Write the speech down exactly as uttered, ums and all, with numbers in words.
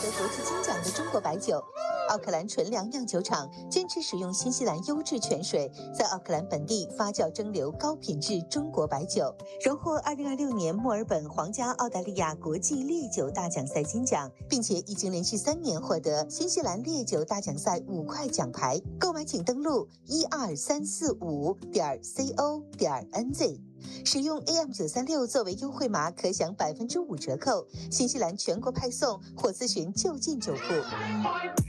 得国际金奖的中国白酒。奥克兰纯粮酿酒厂坚持使用新西兰优质泉水，在奥克兰本地发酵蒸馏高品质中国白酒，荣获二零二六年墨尔本皇家澳大利亚国际烈酒大奖赛金奖，并且已经连续三年获得新西兰烈酒大奖赛五块奖牌。购买请登录一二三四五点 co 点 nz。使用 A M 九三六作为优惠码，可享百分之五折扣。新西兰全国派送，或咨询就近酒铺。